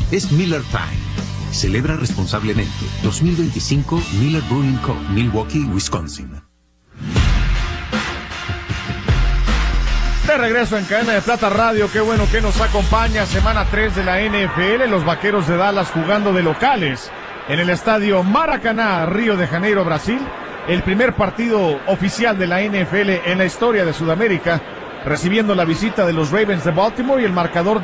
Es Miller Time. Celebra responsablemente. 2025 Miller Brewing Co., Milwaukee, Wisconsin. De regreso en Cadena de Plata Radio, qué bueno que nos acompaña. Semana 3 de la NFL, los Vaqueros de Dallas jugando de locales en el estadio Maracaná, Río de Janeiro, Brasil. El primer partido oficial de la NFL en la historia de Sudamérica, recibiendo la visita de los Ravens de Baltimore y el marcador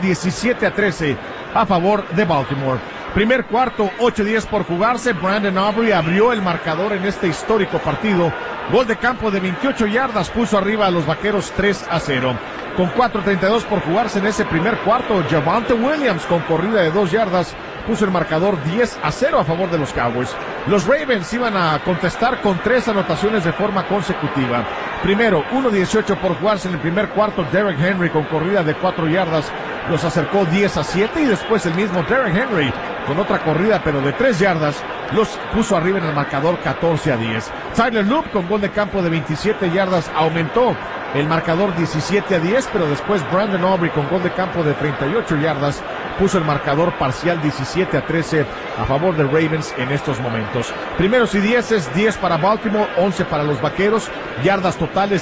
17-13 a favor de Baltimore. Primer cuarto, 8-10 por jugarse. Brandon Aubrey abrió el marcador en este histórico partido. Gol de campo de 28 yardas puso arriba a los Vaqueros 3-0. Con 4:32 por jugarse en ese primer cuarto, Javonte Williams con corrida de 2 yardas puso el marcador 10-0 a favor de los Cowboys. Los Ravens iban a contestar con 3 anotaciones de forma consecutiva. Primero, 1:18 por jugarse en el primer cuarto. Derrick Henry con corrida de 4 yardas los acercó 10-7 y después el mismo Derrick Henry con otra corrida pero de 3 yardas los puso arriba en el marcador 14-10. Tyler Loop con gol de campo de 27 yardas aumentó el marcador 17-10, pero después Brandon Aubrey con gol de campo de 38 yardas puso el marcador parcial 17-13 a favor de Ravens en estos momentos. Primeros y 10 para Baltimore, 11 para los Vaqueros, yardas totales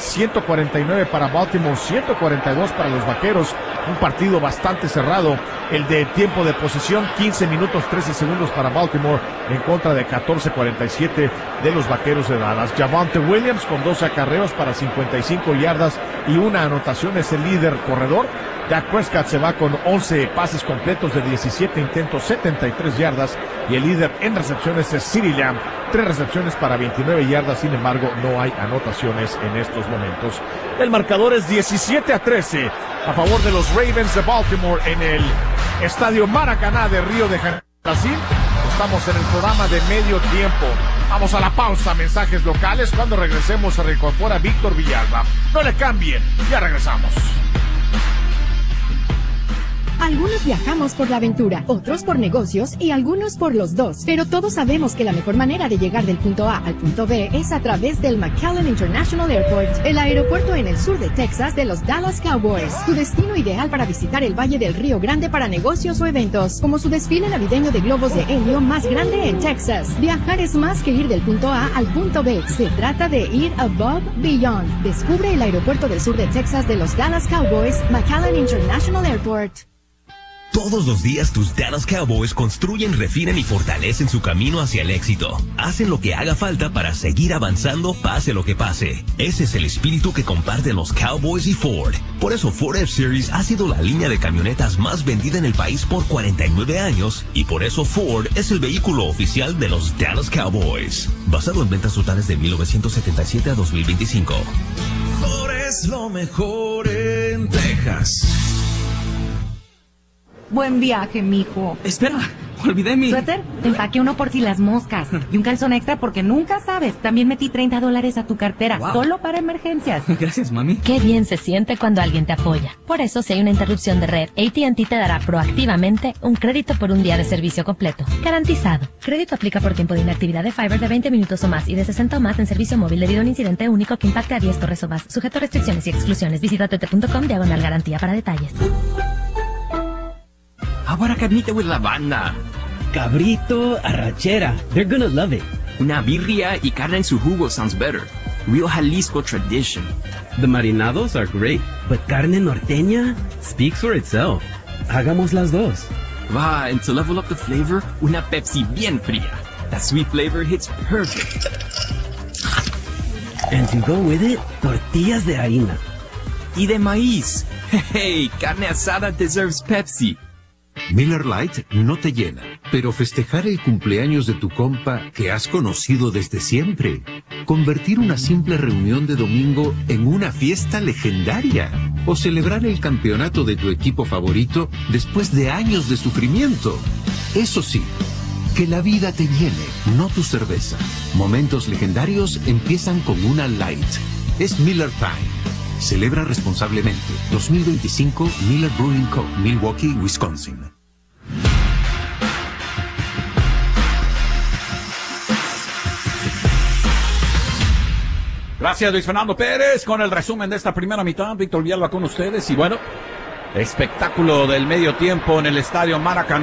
149 para Baltimore, 142 para los Vaqueros, un partido bastante cerrado. El de tiempo de posesión, 15 minutos 13 segundos para Baltimore en contra de 14:47 de los Vaqueros de Dallas. Javonte Williams con 12 acarreos para 55 yardas y una anotación, es el líder corredor. Dak Prescott se va con 11 pases completos de 17 intentos, 73 yardas, y el líder en recepciones es CeeDee Lamb, 3 recepciones para 29 yardas, sin embargo no hay anotaciones en estos momentos. El marcador es 17-13 a favor de los Ravens de Baltimore en el estadio Maracaná de Río de Janeiro, Brasil. Estamos en el programa de medio tiempo. Vamos a la pausa, mensajes locales. Cuando regresemos se reincorpora Víctor Villalba. No le cambien, ya regresamos. Algunos viajamos por la aventura, otros por negocios y algunos por los dos. Pero todos sabemos que la mejor manera de llegar del punto A al punto B es a través del McAllen International Airport, el aeropuerto en el sur de Texas de los Dallas Cowboys. Tu destino ideal para visitar el Valle del Río Grande para negocios o eventos, como su desfile navideño de globos de helio más grande en Texas. Viajar es más que ir del punto A al punto B. Se trata de ir above, beyond. Descubre el aeropuerto del sur de Texas de los Dallas Cowboys, McAllen International Airport. Todos los días tus Dallas Cowboys construyen, refinan y fortalecen su camino hacia el éxito. Hacen lo que haga falta para seguir avanzando pase lo que pase. Ese es el espíritu que comparten los Cowboys y Ford. Por eso Ford F-Series ha sido la línea de camionetas más vendida en el país por 49 años y por eso Ford es el vehículo oficial de los Dallas Cowboys. Basado en ventas totales de 1977 a 2025. Ford es lo mejor en Texas. Buen viaje, mijo. Espera, olvidé mi... ¿Suéter? Te empaqué uno por si las moscas. Y un calzón extra porque nunca sabes. También metí $30 a tu cartera, solo para emergencias. Gracias, mami. Qué bien se siente cuando alguien te apoya. Por eso, si hay una interrupción de red, AT&T te dará proactivamente un crédito por un día de servicio completo. Garantizado. Crédito aplica por tiempo de inactividad de Fiber de 20 minutos o más y de 60 o más en servicio móvil debido a un incidente único que impacte a 10 torres o más. Sujeto a restricciones y exclusiones. Visita tt.com/garantía para detalles. How about a carnita with lavanda? Cabrito, arrachera. They're gonna love it. Una birria y carne en su jugo sounds better. Real Jalisco tradition. The marinados are great, but carne norteña speaks for itself. Hagamos las dos. Wow, and to level up the flavor, una Pepsi bien fría. That sweet flavor hits perfect. And to go with it, tortillas de harina. Y de maíz. Hey, carne asada deserves Pepsi. Miller Lite no te llena, pero festejar el cumpleaños de tu compa que has conocido desde siempre. Convertir una simple reunión de domingo en una fiesta legendaria. O celebrar el campeonato de tu equipo favorito después de años de sufrimiento. Eso sí, que la vida te llene, no tu cerveza. Momentos legendarios empiezan con una Light. Es Miller Time. Celebra responsablemente. 2025 Miller Brewing Co., Milwaukee, Wisconsin. Gracias, Luis Fernando Pérez, con el resumen de esta primera mitad. Víctor Villalba con ustedes. Y bueno, espectáculo del medio tiempo en el estadio Maracaná.